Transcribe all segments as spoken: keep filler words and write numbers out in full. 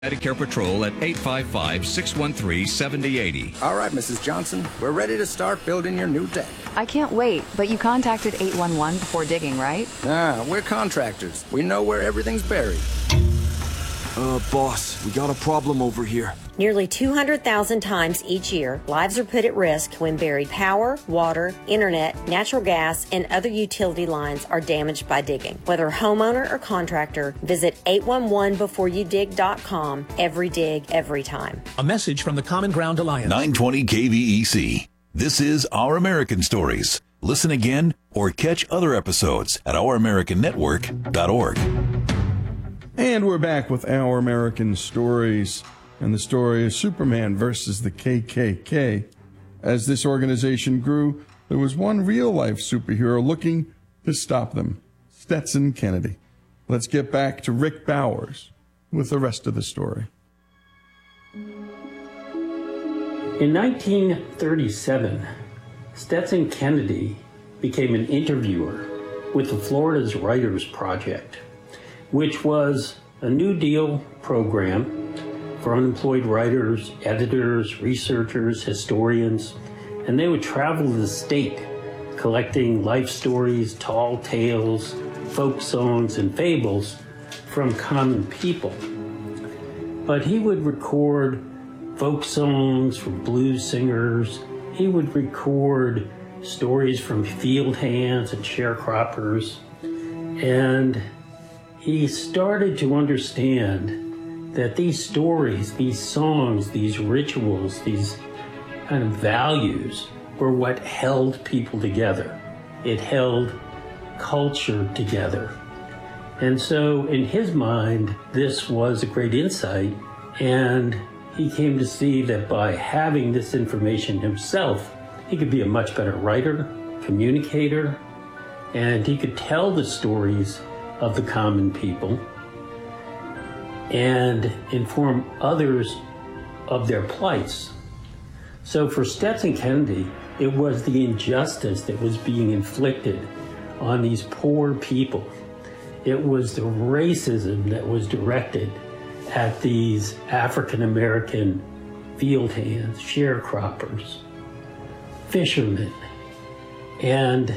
Medicare Patrol at eight five five, six one three, seven zero eight zero. All right, Missus Johnson, we're ready to start building your new deck. I can't wait, but you contacted eight one one before digging, right? Ah, we're contractors. We know where everything's buried. Uh, boss, we got a problem over here. Nearly two hundred thousand times each year, lives are put at risk when buried power, water, internet, natural gas, and other utility lines are damaged by digging. Whether homeowner or contractor, visit eight one one before you dig dot com. Every dig, every time. A message from the Common Ground Alliance. nine twenty K V E C. This is Our American Stories. Listen again or catch other episodes at our american network dot org. And we're back with Our American Stories. And the story is Superman versus the K K K. As this organization grew, there was one real-life superhero looking to stop them, Stetson Kennedy. Let's get back to Rick Bowers with the rest of the story. In nineteen thirty-seven, Stetson Kennedy became an interviewer with the Florida's Writers Project, which was a New Deal program for unemployed writers, editors, researchers, historians, and they would travel the state collecting life stories, tall tales, folk songs, and fables from common people. But he would record folk songs from blues singers. He would record stories from field hands and sharecroppers. And he started to understand that these stories, these songs, these rituals, these kind of values were what held people together. It held culture together. And so in his mind, this was a great insight, and he came to see that by having this information himself, he could be a much better writer, communicator, and he could tell the stories of the common people and inform others of their plights. So for Stetson Kennedy, it was the injustice that was being inflicted on these poor people. It was the racism that was directed at these African-American field hands, sharecroppers, fishermen. And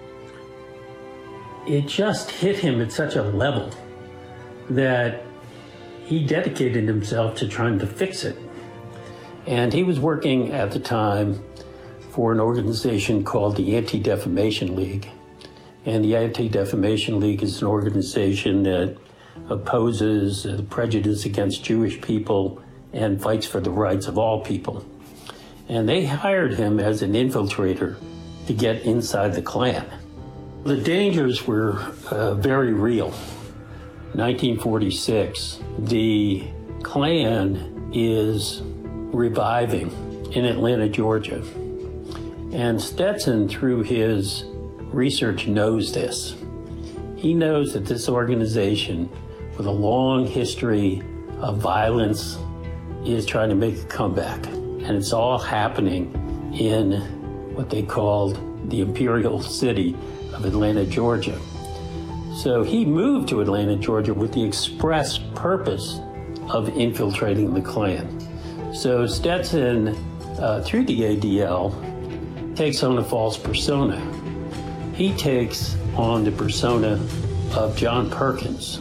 it just hit him at such a level that he dedicated himself to trying to fix it. And he was working at the time for an organization called the Anti-Defamation League. And the Anti-Defamation League is an organization that opposes uh, prejudice against Jewish people and fights for the rights of all people. And they hired him as an infiltrator to get inside the Klan. The dangers were uh, very real. nineteen forty-six, the Klan is reviving in Atlanta, Georgia. And Stetson, through his research, knows this. He knows that this organization, with a long history of violence, is trying to make a comeback. And it's all happening in what they called the Imperial City of Atlanta, Georgia. So he moved to Atlanta, Georgia with the express purpose of infiltrating the Klan. So Stetson, uh, through the A D L, takes on a false persona. He takes on the persona of John Perkins,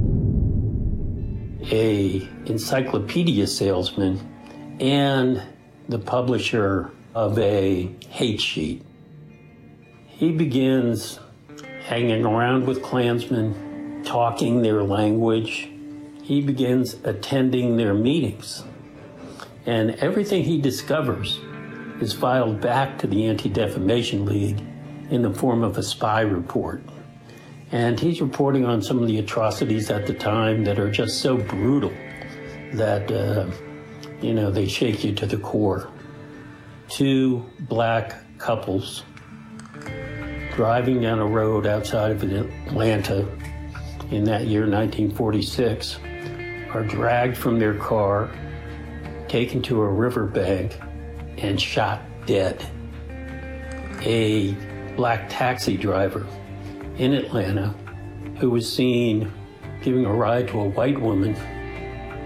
a encyclopedia salesman and the publisher of a hate sheet. He begins hanging around with Klansmen, talking their language. He begins attending their meetings. And everything he discovers is filed back to the Anti-Defamation League in the form of a spy report. And he's reporting on some of the atrocities at the time that are just so brutal that, uh, you know, they shake you to the core. Two black couples driving down a road outside of Atlanta in that year, nineteen forty-six, are dragged from their car, taken to a riverbank, and shot dead. A black taxi driver in Atlanta who was seen giving a ride to a white woman